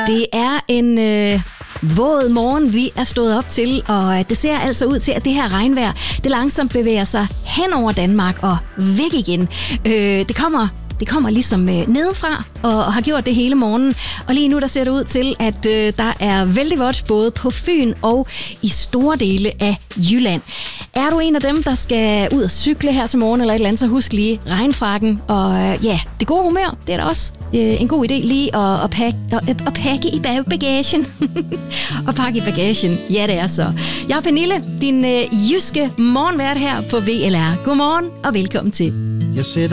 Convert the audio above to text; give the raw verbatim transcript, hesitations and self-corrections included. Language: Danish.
Det er en øh, våd morgen, vi er stået op til, og det ser altså ud til, at det her regnvejr, det langsomt bevæger sig hen over Danmark og væk igen. Øh, det kommer... Det kommer ligesom øh, nedefra og, og har gjort det hele morgenen. Og lige nu der ser det ud til, at øh, der er vældig vådt både på Fyn og i store dele af Jylland. Er du en af dem, der skal ud og cykle her til morgen eller et eller andet, så husk lige regnfrakken. Og øh, ja, det gode humør, det er da også øh, en god idé lige at, at, pakke, at, at pakke i bagagen. Og pakke i bagagen, ja det er så. Jeg er Pernille, din øh, jyske morgenvært her på V L R. Godmorgen og velkommen til. Jeg